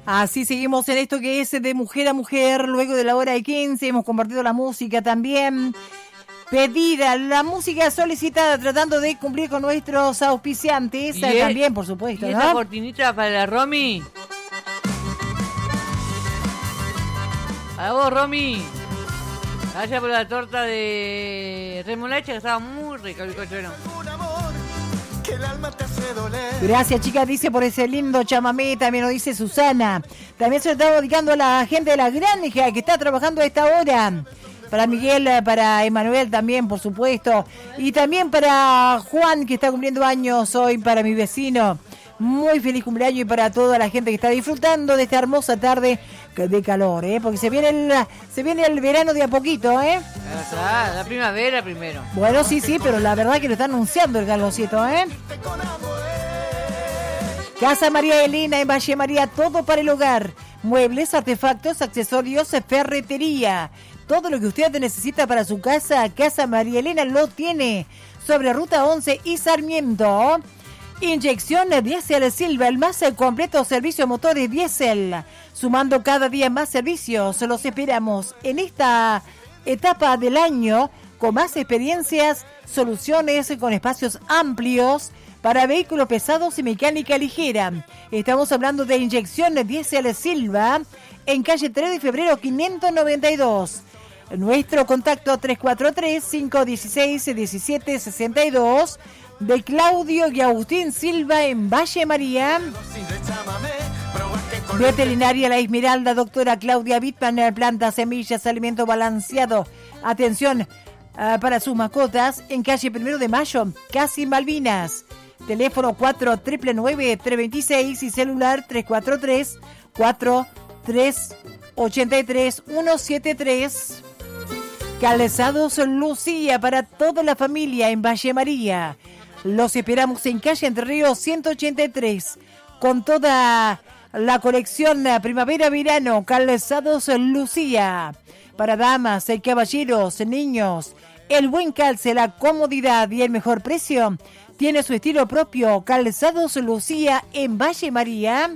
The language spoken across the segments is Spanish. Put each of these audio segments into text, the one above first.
Así seguimos en esto que es de mujer a mujer, luego de la hora de 15, hemos compartido la música también. Pedida, la música solicitada, tratando de cumplir con nuestros auspiciantes, también, por supuesto, ¿y ¿no? esa cortinita para la Romy? A vos, Romy. Gracias por la torta de remolacha, que estaba muy rica el bizcochuelo. Gracias, chicas, dice por ese lindo chamamé, también lo dice Susana. También se lo está dedicando a la gente de la granja que está trabajando a esta hora. Para Miguel, para Emanuel también, por supuesto. Y también para Juan, que está cumpliendo años hoy, para mi vecino. Muy feliz cumpleaños y para toda la gente que está disfrutando de esta hermosa tarde de calor, porque se viene el verano de a poquito, La primavera primero. Bueno, sí, pero la verdad que lo está anunciando el calorcito, Casa María Elena en Valle María, todo para el hogar. Muebles, artefactos, accesorios, ferretería. Todo lo que usted necesita para su casa, Casa María Elena lo tiene. Sobre Ruta 11 y Sarmiento. Inyección diésel Silva, el más completo servicio de motores diésel. Sumando cada día más servicios. Los esperamos en esta etapa del año con más experiencias, soluciones con espacios amplios para vehículos pesados y mecánica ligera. Estamos hablando de inyección diésel Silva en calle 3 de febrero 592. Nuestro contacto 343-516-1762 de Claudio y Agustín Silva en Valle María. Veterinaria La Esmeralda, doctora Claudia Wittmann, plantas, semillas, alimento balanceado. Atención para sus mascotas en calle 1 de Mayo, casi Malvinas. Teléfono 499-326 y celular 343-4383-173. Calzados Lucía para toda la familia en Valle María. Los esperamos en calle Entre Ríos 183 con toda la colección primavera-verano. Calzados Lucía para damas, caballeros, niños. El buen calce, la comodidad y el mejor precio tiene su estilo propio. Calzados Lucía en Valle María.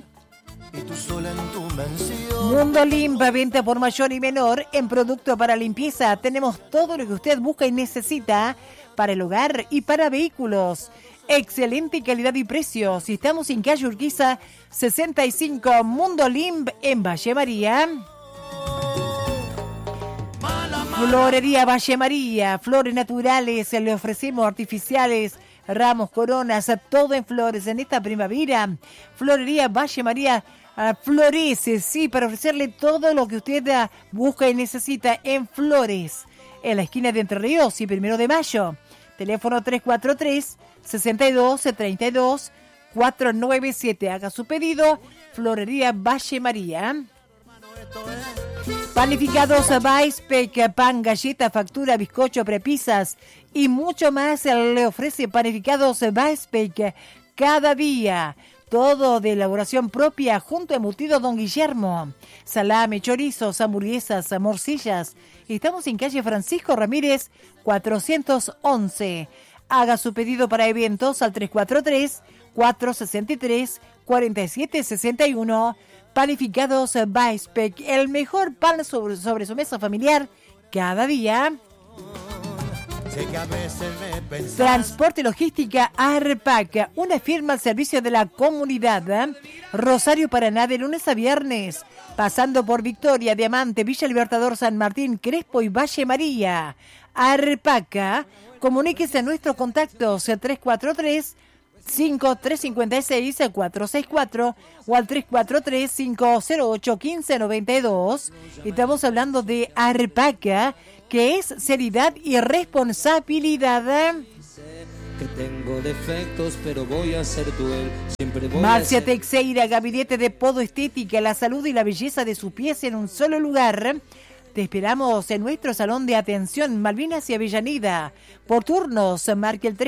Mundo Limpa, venta por mayor y menor en producto para limpieza. Tenemos todo lo que usted busca y necesita para el hogar y para vehículos. Excelente calidad y precios. Estamos en calle Urquiza 65, Mundo Limp en Valle María. Florería Valle María, flores naturales, le ofrecemos artificiales, ramos, coronas, todo en flores en esta primavera. Florería Valle María florece, sí, para ofrecerle todo lo que usted busca y necesita en flores. En la esquina de Entre Ríos y 1 de Mayo. Teléfono 343-6232-497. Haga su pedido. Florería Valle María. Panificados Weisbeck, pan, galleta, factura, bizcocho, prepisas y mucho más. Le ofrece panificados Weisbeck cada día. Todo de elaboración propia junto a embutido Don Guillermo. Salame, chorizos, hamburguesas, morcillas. Estamos en calle Francisco Ramírez 411. Haga su pedido para eventos al 343-463-4761. Panificados Weisbeck, el mejor pan sobre su mesa familiar cada día. Transporte Logística Arpac, una firma al servicio de la comunidad. Rosario, Paraná, de lunes a viernes, pasando por Victoria, Diamante, Villa Libertador, San Martín, Crespo y Valle María. Arpac, comuníquese a nuestros contactos 343-5356-464 o al 343-508-1592. Estamos hablando de Arpac, que es seriedad y responsabilidad. Que tengo defectos, pero voy a ser duel. Siempre voy Marcia Teixeira, gabinete de podoestética, la salud y la belleza de sus pies en un solo lugar. Te esperamos en nuestro salón de atención Malvinas y Avellaneda. Por turnos, marque el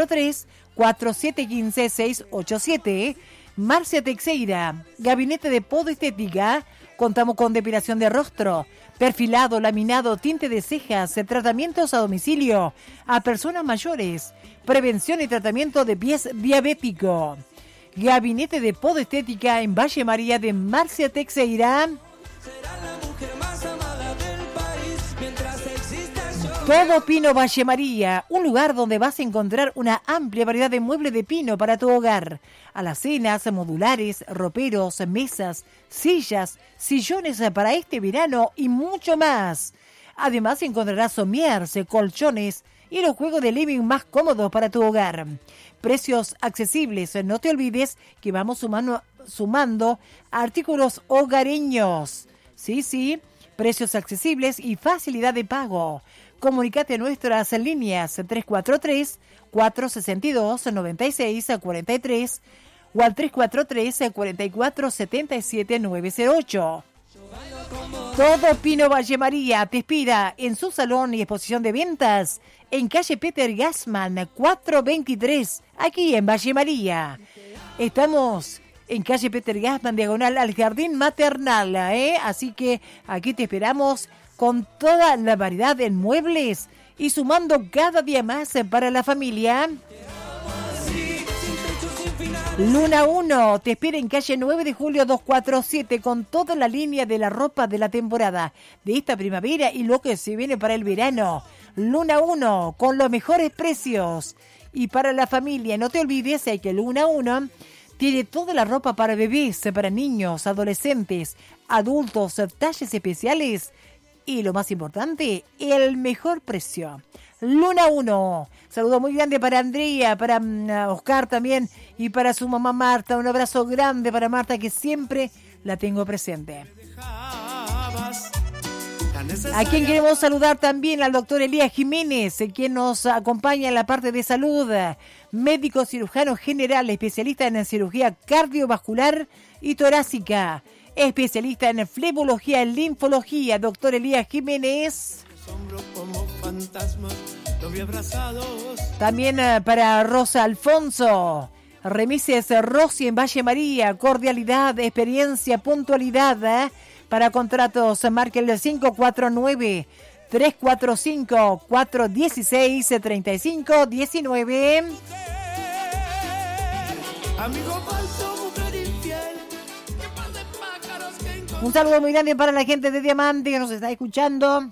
343-4715-687. Marcia Teixeira, gabinete de podoestética. Contamos con depilación de rostro, perfilado, laminado, tinte de cejas, tratamientos a domicilio a personas mayores, prevención y tratamiento de pies diabético. Gabinete de Podestética en Valle María de Marcia Teixeira. Todo Pino Valle María, un lugar donde vas a encontrar una amplia variedad de muebles de pino para tu hogar. Alacenas, modulares, roperos, mesas, sillas, sillones para este verano y mucho más. Además encontrarás sommiers, colchones y los juegos de living más cómodos para tu hogar. Precios accesibles, no te olvides que vamos sumando artículos hogareños. Sí, precios accesibles y facilidad de pago. Comunicate a nuestras líneas 343-462-9643 o al 343-4477-908. Todo Pino Valle María te espera en su salón y exposición de ventas en calle Peter Gassman 423, aquí en Valle María. Estamos en calle Peter Gassman, diagonal al Jardín Maternal, así que aquí te esperamos con toda la variedad en muebles y sumando cada día más para la familia. Luna 1 te espera en calle 9 de julio 247 con toda la línea de la ropa de la temporada de esta primavera y lo que se viene para el verano. Luna 1 con los mejores precios y para la familia. No te olvides que Luna 1 tiene toda la ropa para bebés, para niños, adolescentes, adultos, talles especiales. Y lo más importante, el mejor precio. Luna 1. Saludo muy grande para Andrea, para Oscar también y para su mamá Marta. Un abrazo grande para Marta que siempre la tengo presente. A quien queremos saludar también al doctor Elías Jiménez, quien nos acompaña en la parte de salud. Médico cirujano general, especialista en cirugía cardiovascular y torácica. Especialista en flebología y linfología, doctor Elías Jiménez. También para Rosa Alfonso. Remises Rossi en Valle María. Cordialidad, experiencia, puntualidad. Para contratos, marque el 549-345-416-3519. Amigo falso. Un saludo muy grande para la gente de Diamante que nos está escuchando.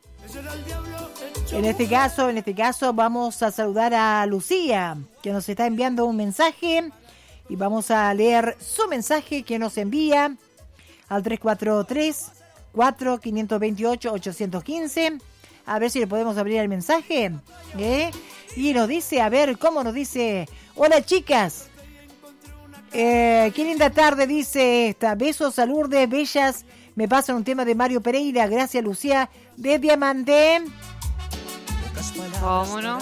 En este caso vamos a saludar a Lucía, que nos está enviando un mensaje y vamos a leer su mensaje que nos envía al 343-4528-815. A ver si le podemos abrir el mensaje. Y nos dice, a ver, ¿cómo nos dice? Hola, chicas. Qué linda tarde, dice esta. Besos a Lourdes, bellas. Me pasan un tema de Mario Pereira. Gracias, Lucía, de Diamante. ¿Cómo no?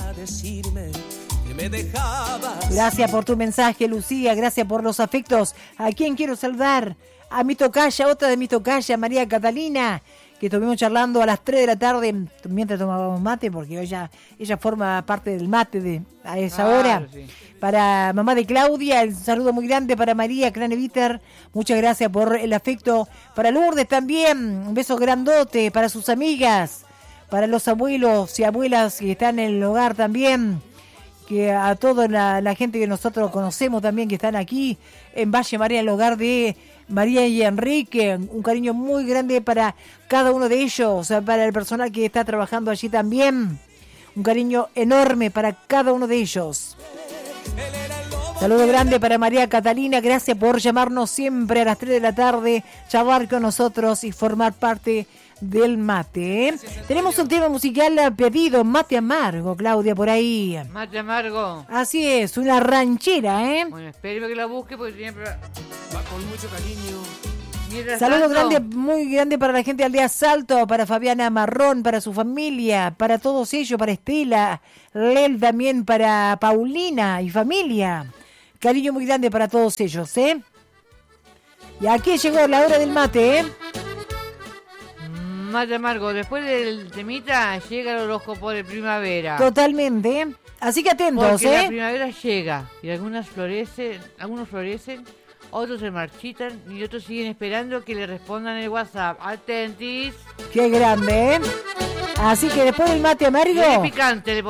Gracias por tu mensaje, Lucía. Gracias por los afectos. ¿A quién quiero saludar? A mi tocaya, otra de mi tocaya, María Catalina, que estuvimos charlando a las 3 de la tarde mientras tomábamos mate, porque ella forma parte del mate a esa hora. Sí. Para mamá de Claudia, el saludo muy grande para María Craneviter, muchas gracias por el afecto. Para Lourdes también, un beso grandote para sus amigas, para los abuelos y abuelas que están en el hogar también, que a toda la gente que nosotros conocemos también que están aquí en Valle María, el hogar de María y Enrique. Un cariño muy grande para cada uno de ellos, para el personal que está trabajando allí también. Un cariño enorme para cada uno de ellos. Saludo grande para María Catalina, gracias por llamarnos siempre a las 3 de la tarde, charlar con nosotros y formar parte del mate. Tenemos un tema musical pedido, Mate Amargo, Claudia, por ahí. Mate Amargo. Así es, una ranchera, Bueno, espero que la busque porque siempre va con mucho cariño. Saludo grande, muy grande para la gente de Aldea Salto, para Fabiana Marrón, para su familia, para todos ellos, para Estela, Lel también, para Paulina y familia. Cariño muy grande para todos ellos, Y aquí llegó la hora del mate, Mate Amargo, después del temita llega el horóscopo de primavera. Totalmente, así que atentos, Porque la primavera llega y algunos florecen, otros se marchitan y otros siguen esperando que le respondan el WhatsApp. Atentis. Qué grande, Así que después del mate amargo. Qué picante le